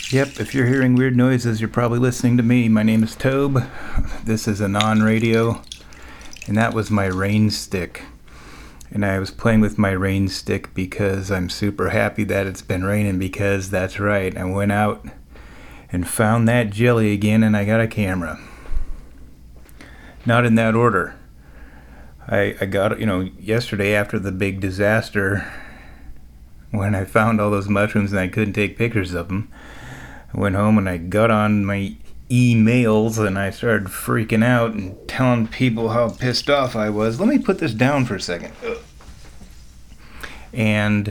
Yep, if you're hearing weird noises, you're probably listening to me. My name is Tobe. This is Anon Radio, and that was my rain stick. And I was playing with my rain stick because I'm super happy that it's been raining, because that's right, I went out and found that jelly again, and I got a camera. Not in that order. I got, yesterday after the big disaster, when I found all those mushrooms and I couldn't take pictures of them, I went home and I got on my emails and I started freaking out and telling people how pissed off I was. Let me put this down for a second. And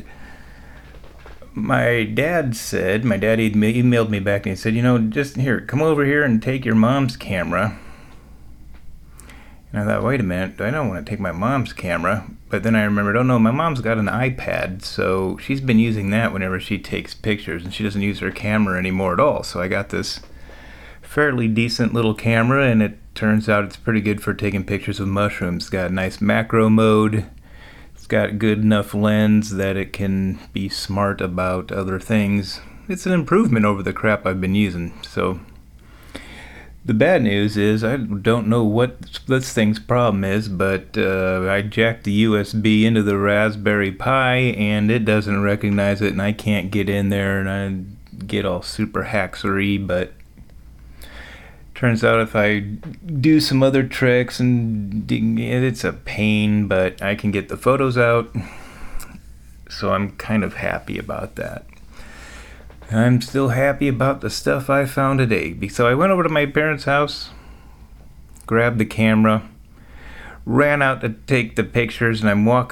my dad emailed me back and he said, just here, come over here and take your mom's camera. And I thought, wait a minute, I don't want to take my mom's camera. But then I remembered, oh no, my mom's got an iPad, so she's been using that whenever she takes pictures, and she doesn't use her camera anymore at all. So I got this fairly decent little camera, and it turns out it's pretty good for taking pictures of mushrooms. It's got a nice macro mode. It's got good enough lens that it can be smart about other things. It's an improvement over the crap I've been using. So the bad news is I don't know what this thing's problem is, but I jacked the USB into the Raspberry Pi and it doesn't recognize it, and I can't get in there, and I get all super haxery. But turns out if I do some other tricks, and it's a pain, but I can get the photos out, so I'm kind of happy about that. I'm still happy about the stuff I found today. So I went over to my parents' house, grabbed the camera, ran out to take the pictures, and I'm walking